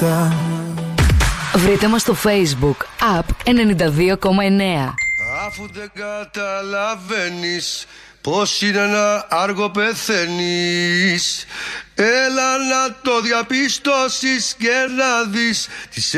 νύχτα. Βρείτε μας στο Facebook App 92,9. Αφού δεν καταλαβαίνεις πως είναι να άργο πεθαίνεις, έλα να το διαπιστώσεις και να δεις τις